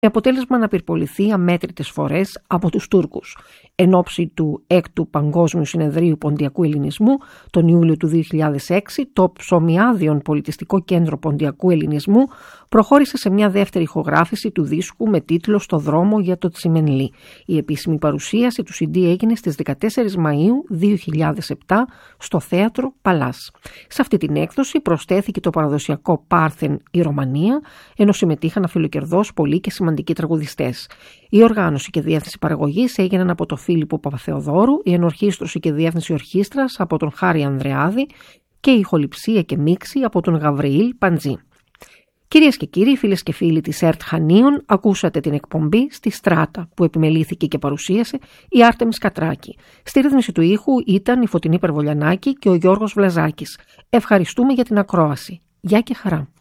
με αποτέλεσμα να πυρποληθεί αμέτρητες φορές από τους Τούρκους. Εν ώψη του 6ου Παγκόσμιου Συνεδρίου Ποντιακού Ελληνισμού τον Ιούλιο του 2006, το Ψωμιάδιον Πολιτιστικό Κέντρο Ποντιακού Ελληνισμού προχώρησε σε μια δεύτερη ηχογράφηση του δίσκου με τίτλο «Στο δρόμο για το Τσιμενλί». Η επίσημη παρουσίαση του CD έγινε στις 14 Μαΐου 2007 στο Θέατρο Παλάς. Σε αυτή την έκδοση προσθέθηκε το παραδοσιακό Πάρθεν η Ρωμανία, ενώ συμμετείχαν αφιλοκερδώς πολλοί και σημαντικοί τραγουδιστές. Η οργάνωση και διεύθυνση παραγωγής έγιναν από τον Φίλιππο Παπαθεοδόρου, η ενορχήστρωση και διεύθυνση ορχήστρας από τον Χάρη Ανδρεάδη και η ηχοληψία και μίξη από τον Γαβριήλ Παντζή. Κυρίες και κύριοι, φίλες και φίλοι της ΕΡΤ Χανίων, ακούσατε την εκπομπή «Στη Στράτα» που επιμελήθηκε και παρουσίασε η Άρτεμις Κατράκη. Στη ρύθμιση του ήχου ήταν η Φωτεινή Περβολιανάκη και ο Γιώργος Βλαζάκης. Ευχαριστούμε για την ακρόαση. Γεια και χαρά.